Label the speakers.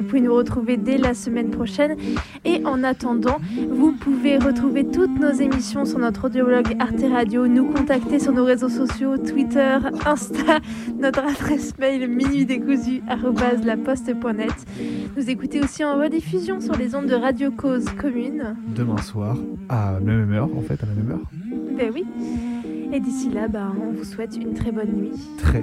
Speaker 1: pouvez nous retrouver dès la semaine prochaine. Et en attendant, vous pouvez retrouver toutes nos émissions sur notre audioblog Arte Radio, nous contacter sur nos réseaux sociaux, Twitter, Insta, notre adresse mail minuitdécousu@laposte.net. Nous écouter aussi en rediffusion sur les ondes de Radio Cause Commune.
Speaker 2: Demain soir, à la même heure, en fait, à la même heure.
Speaker 1: Ben oui. Et d'ici là, on vous souhaite une très bonne nuit.
Speaker 2: Très